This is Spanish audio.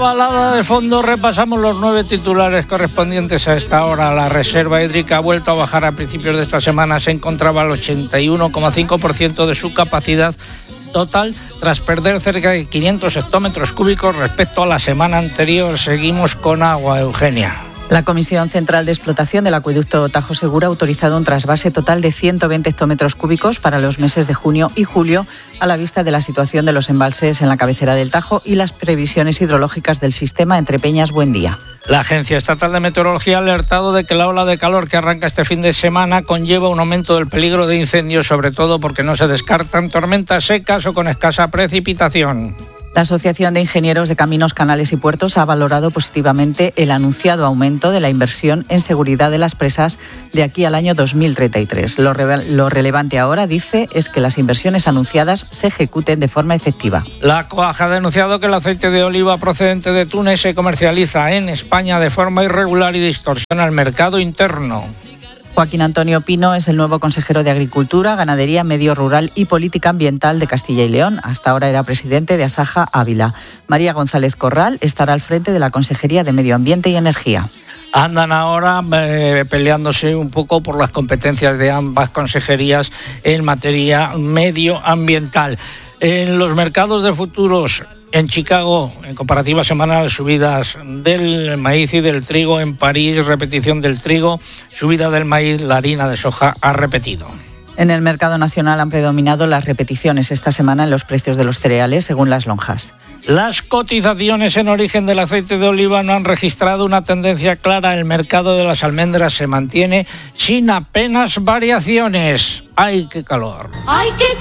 balada de fondo repasamos los 9 titulares correspondientes a esta hora. La reserva hídrica ha vuelto a bajar a principios de esta semana. Se encontraba al 81,5% de su capacidad total tras perder cerca de 500 hectómetros cúbicos respecto a la semana anterior. Seguimos con agua, Eugenia. La Comisión Central de Explotación del Acueducto Tajo Segura ha autorizado un trasvase total de 120 hectómetros cúbicos para los meses de junio y julio, a la vista de la situación de los embalses en la cabecera del Tajo y las previsiones hidrológicas del sistema Entrepeñas-Buendía. La Agencia Estatal de Meteorología ha alertado de que la ola de calor que arranca este fin de semana conlleva un aumento del peligro de incendios, sobre todo porque no se descartan tormentas secas o con escasa precipitación. La Asociación de Ingenieros de Caminos, Canales y Puertos ha valorado positivamente el anunciado aumento de la inversión en seguridad de las presas de aquí al año 2033. Lo relevante ahora, dice, es que las inversiones anunciadas se ejecuten de forma efectiva. La COAG ha denunciado que el aceite de oliva procedente de Túnez se comercializa en España de forma irregular y distorsiona el mercado interno. Joaquín Antonio Pino es el nuevo consejero de Agricultura, Ganadería, Medio Rural y Política Ambiental de Castilla y León. Hasta ahora era presidente de Asaja Ávila. María González Corral estará al frente de la Consejería de Medio Ambiente y Energía. Andan ahora peleándose un poco por las competencias de ambas consejerías en materia medioambiental. En los mercados de futuros en Chicago, en comparativa semanal, subidas del maíz y del trigo. En París, repetición del trigo, subida del maíz, la harina de soja ha repetido. En el mercado nacional han predominado las repeticiones esta semana en los precios de los cereales, según las lonjas. Las cotizaciones en origen del aceite de oliva no han registrado una tendencia clara. El mercado de las almendras se mantiene sin apenas variaciones. ¡Ay, qué calor! ¡Ay, qué